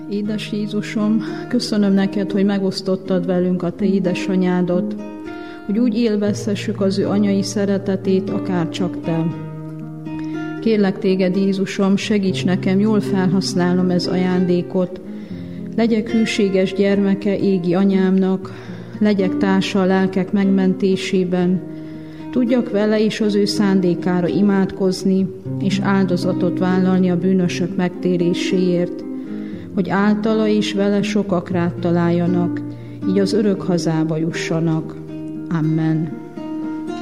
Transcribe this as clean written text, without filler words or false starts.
Édes Jézusom, köszönöm neked, hogy megosztottad velünk a te édesanyádat, hogy úgy élvezhessük az ő anyai szeretetét, akár csak te. Kérlek téged, Jézusom, segíts nekem jól felhasználnom ez ajándékot, legyek hűséges gyermeke égi anyámnak, legyek társa a lelkek megmentésében, tudjak vele és az ő szándékára imádkozni, és áldozatot vállalni a bűnösök megtéréséért, hogy általa és vele sokak rád találjanak, így az örök hazába jussanak. Amen.